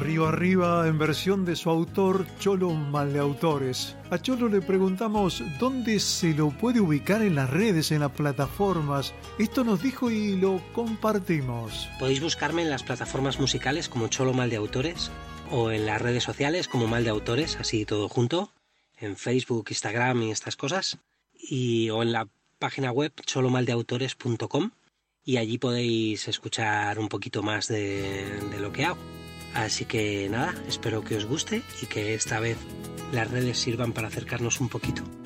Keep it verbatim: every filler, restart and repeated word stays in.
Río Arriba en versión de su autor Cholo Maldeautores. A Cholo le preguntamos dónde se lo puede ubicar en las redes, en las plataformas. Esto nos dijo y lo compartimos. Podéis buscarme en las plataformas musicales como Cholo Maldeautores o en las redes sociales como Maldeautores, así todo junto, en Facebook, Instagram y estas cosas, y o en la página web cholo maldeautores punto com, y allí podéis escuchar un poquito más de, de lo que hago. Así que nada, espero que os guste y que esta vez las redes sirvan para acercarnos un poquito.